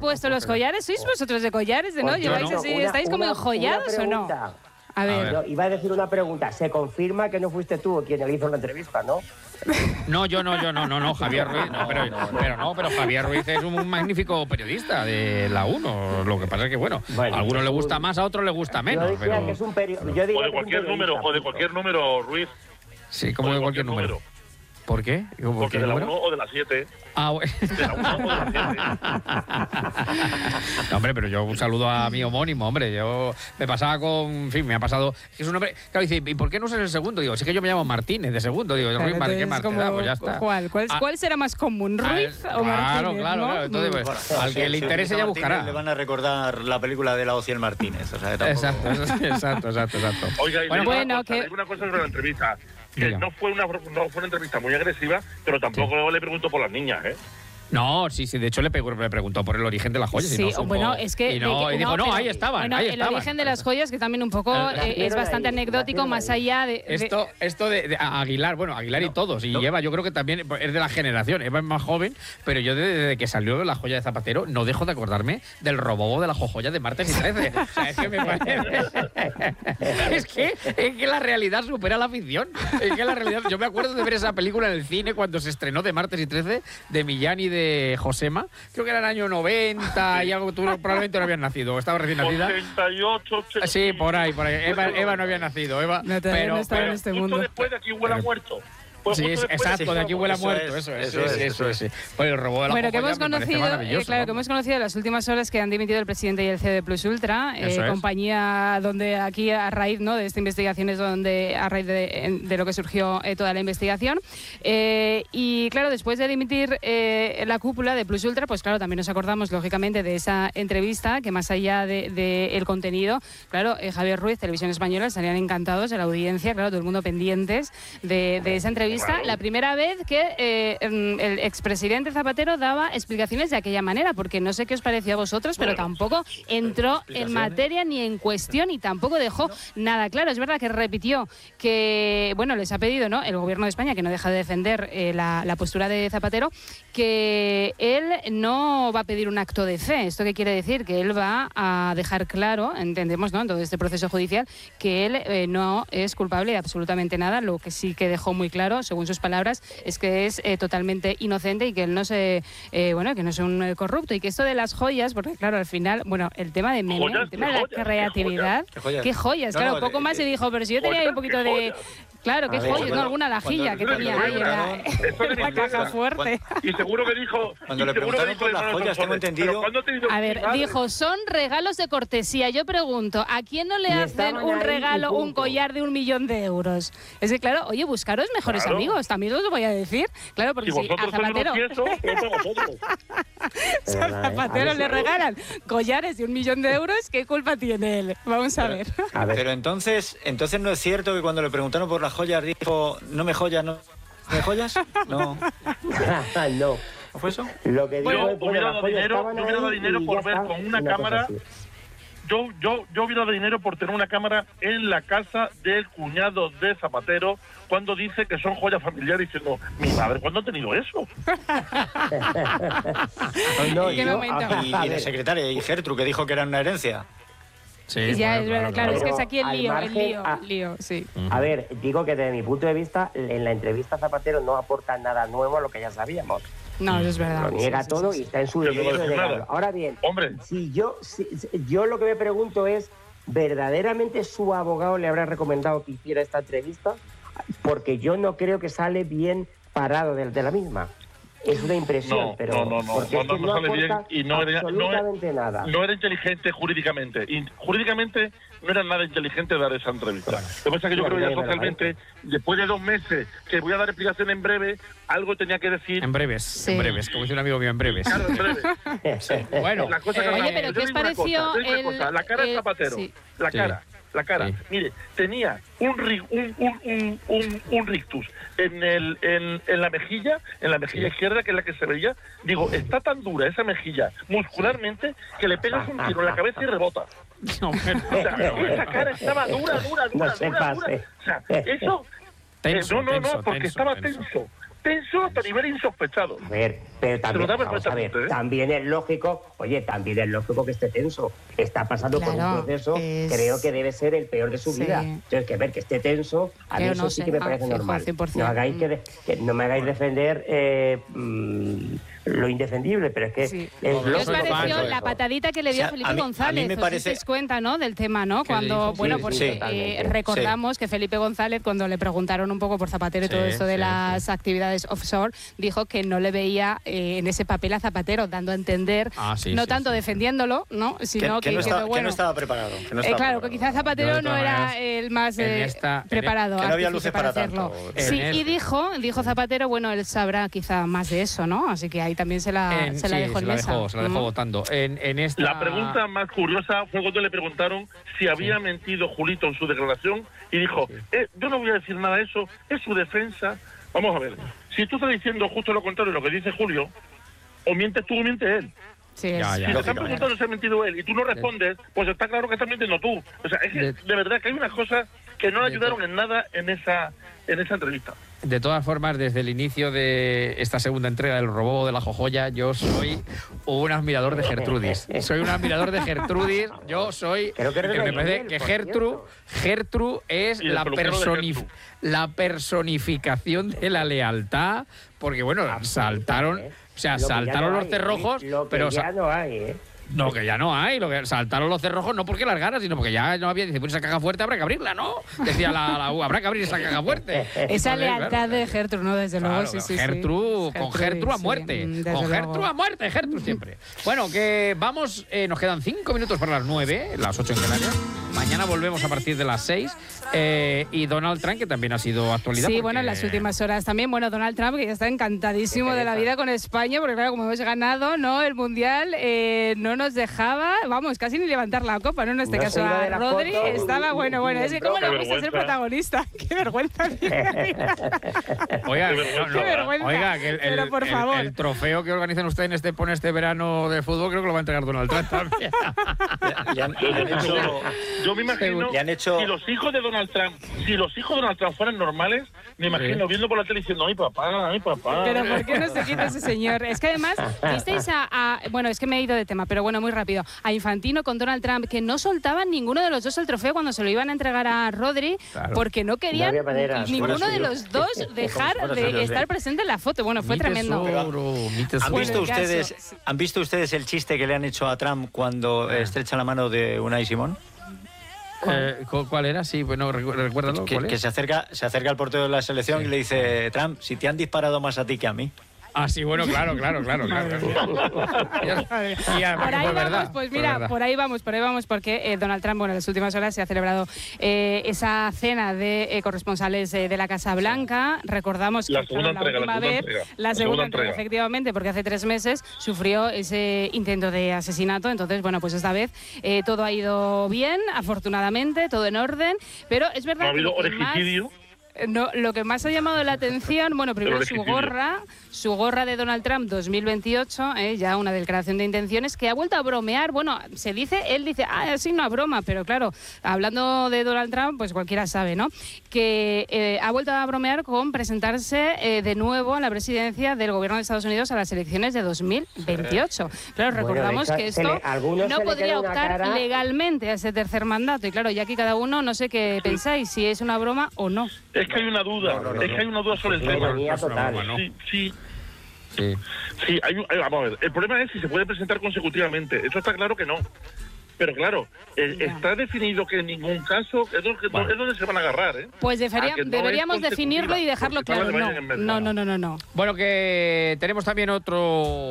puesto los collares? ¿Sois vosotros de collares? ¿No? ¿Lleváis así? ¿Estáis como enjollados o no? A ver. No, iba a decir una pregunta. Se confirma que no fuiste tú quien le hizo la entrevista, ¿no? No, yo no, Javier Ruiz. Pero Javier Ruiz es un magnífico periodista de la 1. Lo que pasa es que, bueno, a algunos le gusta más, a otros le gusta menos. Yo decía que es un o de cualquier número, Ruiz. Sí, como de cualquier número. ¿Por qué? Porque de la 1 o de la 7. Ah, bueno. De la 1 o de la 7. No, hombre, pero yo un saludo a mi homónimo, hombre. Yo me pasaba con... En fin, me ha pasado... Es un hombre... Claro, dice, ¿y por qué no usas el segundo? Digo, sí que yo me llamo Martínez de segundo. Digo, Ruiz Martínez, pues ya está. ¿Cuál será más común, Ruiz o Martínez? Claro. Entonces, pues, al que le interese ya buscará. Le van a recordar la película de la Ociel Martínez. O sea, tampoco... Exacto. Oiga, bueno, que... una cosa sobre la entrevista. Que no fue una entrevista muy agresiva, pero tampoco le pregunto por las niñas, ¿eh? No, sí, de hecho le preguntó por el origen de las joyas. Sí, bueno, es que... Y dijo, ahí estaban, bueno, el origen de las joyas, que también un poco es bastante anecdótico, más allá de... Esto de Aguilar, bueno, Aguilar y todos, y Eva, yo creo que también es de la generación, Eva es más joven, pero yo desde que salió la joya de Zapatero no dejo de acordarme del robobo de la jojoya de martes y 13. O sea, es que me parece... es que la realidad supera la ficción. Es que la realidad... Yo me acuerdo de ver esa película en el cine cuando se estrenó de martes y 13, de Millán y de Josema, creo que era el año 90 y algo, tú probablemente no habías nacido, estaba recién nacida. 88, 80. Sí, por ahí. Eva no había nacido, pero no estaba en este mundo. Después de Aquí huele a muerto. Sí, exacto, de Aquí huele a muerto, eso es. Pues el robot de la que hemos conocido, claro, que hemos conocido en las últimas horas que han dimitido el presidente y el CEO de Plus Ultra, compañía donde aquí a raíz de esta investigación es donde a raíz de lo que surgió toda la investigación. Y claro, después de dimitir la cúpula de Plus Ultra, pues claro, también nos acordamos lógicamente de esa entrevista que más allá del contenido, claro, Javier Ruiz, Televisión Española, estarían encantados de la audiencia, claro, todo el mundo pendientes de esa entrevista. La primera vez que el expresidente Zapatero daba explicaciones de aquella manera, porque no sé qué os pareció a vosotros, pero tampoco entró en materia ni en cuestión y tampoco dejó nada claro. Es verdad que repitió que, bueno, les ha pedido, ¿no?, el gobierno de España, que no deja de defender la postura de Zapatero, que él no va a pedir un acto de fe. ¿Esto qué quiere decir? Que él va a dejar claro, entendemos, ¿no?, en todo este proceso judicial, que él no es culpable de absolutamente nada. Lo que sí que dejó muy claro, según sus palabras, es que es totalmente inocente y que él no que no es un corrupto, y que esto de las joyas, porque claro, al final, bueno, el tema de meme, el tema de la creatividad, ¿qué joyas? Claro, poco más se dijo, pero si yo tenía ahí un poquito de... Claro, qué joyas, ¿no? Alguna lajilla que tenía ahí en la caja fuerte. Y seguro que dijo... Cuando le preguntaron por las joyas, tengo entendido... A ver, dijo, son regalos de cortesía. Yo pregunto, ¿a quién no le hacen un regalo, un collar de 1 millón de euros? Es que, claro, oye, buscaros mejores amigos, también os lo voy a decir. Claro, porque si a Zapatero... Si a Zapatero le regalan collares de 1 millón de euros, ¿qué culpa tiene él? Vamos a ver. Pero entonces no es cierto que cuando le preguntaron por las joyas dijo, no me joyas, no me joyas. No. No. ¿No fue eso? Lo que digo es, hubiera dado dinero por ver con una cámara. Yo hubiera dado dinero por tener una cámara en la casa del cuñado de Zapatero cuando dice que son joyas familiares, diciendo, mi madre, ¿cuándo ha tenido eso? Y la secretaria, y Gertrude, que dijo que era una herencia. Sí, ya, claro, es que es aquí el lío, sí. A ver, digo que desde mi punto de vista, en la entrevista Zapatero no aporta nada nuevo a lo que ya sabíamos. No, eso es verdad. Lo niega todo y está en su derecho de negarlo. Ahora bien, si yo lo que me pregunto es, ¿verdaderamente su abogado le habrá recomendado que hiciera esta entrevista? Porque yo no creo que sale bien parado de la misma. Es una impresión, pero no sale bien y no era inteligente jurídicamente. Y jurídicamente no era nada inteligente dar esa entrevista. Lo que pasa es que yo creo ya socialmente, después de 2 meses, que voy a dar explicación en breve, algo tenía que decir. En breves, como dice un amigo mío, en breves. Claro, en breves. Bueno. Oye, pero ¿qué os pareció la cara de Zapatero? Sí. La cara. Sí. Mire, tenía un rictus en la mejilla izquierda, que es la que se veía. Digo, está tan dura esa mejilla muscularmente que le pegas un tiro en la cabeza y rebota. Esa cara estaba dura. O sea, eso... Tenso, estaba tenso. tenso hasta nivel insospechado. A ver, pero también, vamos a ver, también es lógico que esté tenso. Está pasando por un proceso, creo que debe ser el peor de su vida. Entonces, que ver que esté tenso, a mí eso sí que me parece normal. No me hagáis defender lo indefendible, pero es que es ¿Qué os pareció la patadita que le dio Felipe González? Me parece... ¿Os dais cuenta, no, del tema, no? Cuando, recordamos que Felipe González, cuando le preguntaron un poco por Zapatero y todo esto de las actividades offshore, dijo que no le veía en ese papel a Zapatero, dando a entender, tanto defendiéndolo, ¿no? Sino que no estaba preparado. Claro, que quizás Zapatero no era el más preparado. Que no había luces para hacerlo. Sí, y dijo Zapatero, bueno, él sabrá quizá más de eso, ¿no? Así que ahí también se la dejó en mesa. Se la dejó votando. La pregunta más curiosa fue cuando le preguntaron si había mentido Julito en su declaración y dijo, yo no voy a decir nada de eso, es su defensa. Vamos a ver, si tú estás diciendo justo lo contrario de lo que dice Julio, o mientes tú o miente él. Sí, si te están preguntando si ha mentido él y tú no respondes, pues está claro que estás mintiendo tú. O sea, es que de verdad que hay unas cosas que no le ayudaron en nada en esa entrevista. De todas formas, desde el inicio de esta segunda entrega del Robobo de la Jojoya, yo soy un admirador de Gertrudis. Yo soy... me parece que Gertrude es la personificación de la lealtad, porque bueno, saltaron los cerrojos, pero ya no hay, No, que ya no hay. Lo que saltaron los cerrojos no porque las ganas, sino porque ya no había. Dice, pues esa caja fuerte habrá que abrirla, ¿no? Decía la U, habrá que abrir esa caja fuerte. Esa lealtad de Gertrude, ¿no? Desde luego, sí. Con Gertrude a muerte. Con Gertrude a muerte, Gertrude siempre. Bueno, que vamos, nos quedan 5 minutos para las 9, las 8 en Canarias. Mañana volvemos a partir de las 6. Y Donald Trump, que también ha sido actualidad. Sí, bueno, en las últimas horas también. Bueno, Donald Trump, que ya está encantadísimo de la vida con España, porque claro, como hemos ganado, ¿no? El Mundial, no nos dejaba, vamos, casi ni levantar la copa, ¿no? En este caso a Rodri estaba, bueno, es que cómo le gusta ser protagonista. Qué vergüenza. Oiga, que el trofeo que organizan ustedes en este verano de fútbol creo que lo va a entregar Donald Trump también. Yo me imagino, si los hijos de Donald Trump fueran normales, me imagino viendo por la tele diciendo, ay papá. Pero ¿por qué no se quita ese señor? Es que además, visteis bueno, es que me he ido de tema, pero bueno, muy rápido, a Infantino con Donald Trump, que no soltaban ninguno de los dos el trofeo cuando se lo iban a entregar a Rodri, porque no querían ninguno de los dos dejar de estar presente en la foto. Bueno, fue tremendo. ¿Han visto ustedes el chiste que le han hecho a Trump cuando estrecha la mano de Unai Simón? ¿Cuál era? Sí, bueno, recuérdalo. Que se acerca al portero de la selección y le dice, Trump, si te han disparado más a ti que a mí. Ah, sí, bueno, claro. Por ahí vamos, pues mira, por ahí vamos, porque Donald Trump, bueno, en las últimas horas se ha celebrado esa cena de corresponsales de la Casa Blanca. Recordamos que la segunda entrega, efectivamente, porque hace 3 meses sufrió ese intento de asesinato. Entonces, bueno, pues esta vez todo ha ido bien, afortunadamente, todo en orden, pero es verdad ¿no ha habido orejicidio? No, lo que más ha llamado la atención, bueno, primero su gorra de Donald Trump 2028, ya una declaración de intenciones, que ha vuelto a bromear. Bueno, él dice, sí, no a broma, pero claro, hablando de Donald Trump, pues cualquiera sabe, ¿no? Que ha vuelto a bromear con presentarse de nuevo a la presidencia del gobierno de Estados Unidos a las elecciones de 2028. Claro, recordamos que esto no podría optar legalmente a ese tercer mandato. Y claro, ya aquí cada uno, no sé qué pensáis, si es una broma o no. Es que hay una duda, hay una duda sobre el tema. Sí, vamos a ver. El problema es si se puede presentar consecutivamente. Eso está claro que no. Pero claro, está definido que en ningún caso es donde se van a agarrar, ¿eh? Pues deberíamos definirlo y dejarlo claro. No. Bueno, que tenemos también otro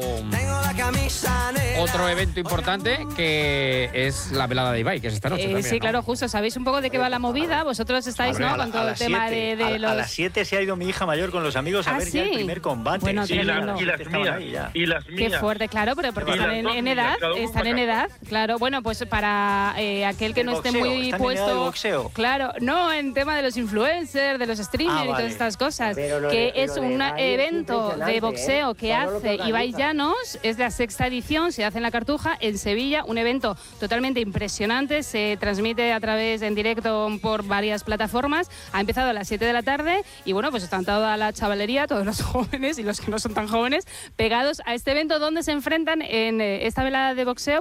evento importante, que es la velada de Ibai, que es esta noche también, sí, claro, justo. ¿Sabéis un poco de qué va la movida? Vosotros estáis, ¿no? Con todo el tema de los... A las 7 se ha ido mi hija mayor con los amigos a ver ya el primer combate. Bueno, y las mías. Qué fuerte, claro, pero porque están en edad, claro. Bueno, pues pues para aquel que no esté muy puesto, claro, no en tema de los influencers, de los streamers y todas estas cosas, que es un evento de boxeo que hace Ibai Llanos, es la 6ª edición, se hace en la Cartuja, en Sevilla, un evento totalmente impresionante, se transmite a través en directo por varias plataformas, ha empezado a las 7 de la tarde y bueno, pues están toda la chavalería, todos los jóvenes y los que no son tan jóvenes, pegados a este evento donde se enfrentan en esta velada de boxeo